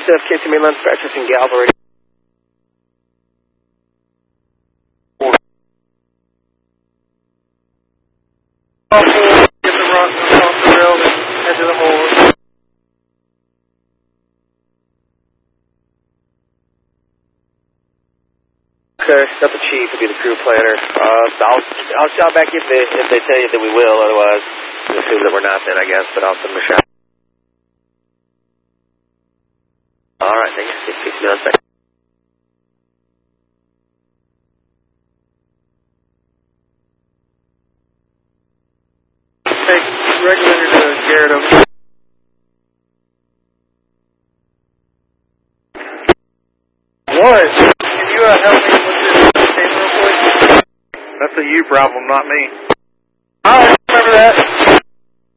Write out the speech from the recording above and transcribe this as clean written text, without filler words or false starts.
Steph, KC Mainline Dispatch in Galva Radio. Get the rock off the rail and head to the hole. Okay, got the chief to be the crew planner. I'll shout back if they tell you that we will. Otherwise, assume that we're not then, I guess. But I'll send them a shout. All right, thank you. 6 minutes back. Hey, regulator to Garrett over. What? Can you help me with this statement real quick? That's a you problem, not me.